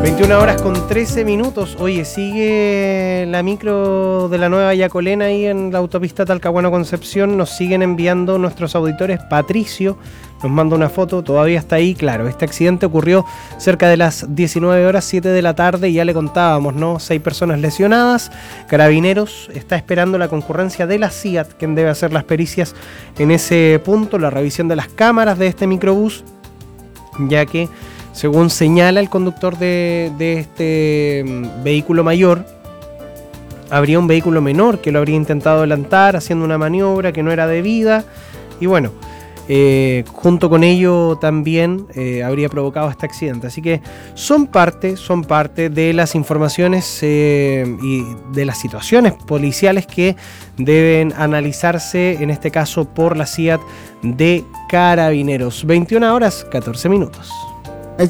21 horas con 13 minutos. Oye, sigue la micro de la Nueva Yacolena ahí en la autopista Talcahuano-Concepción. Nos siguen enviando nuestros auditores. Patricio nos manda una foto, todavía está ahí. Claro, este accidente ocurrió cerca de las 19 horas, 7 de la tarde, y ya le contábamos, ¿no? 6 personas lesionadas. Carabineros está esperando la concurrencia de la CIAT, quien debe hacer las pericias en ese punto, la revisión de las cámaras de este microbús, ya que, según señala el conductor de este vehículo mayor, habría un vehículo menor que lo habría intentado adelantar haciendo una maniobra que no era debida, y bueno, junto con ello también habría provocado este accidente. Así que son parte de las informaciones y de las situaciones policiales que deben analizarse, en este caso por la CIAT de Carabineros. 21 horas 14 minutos.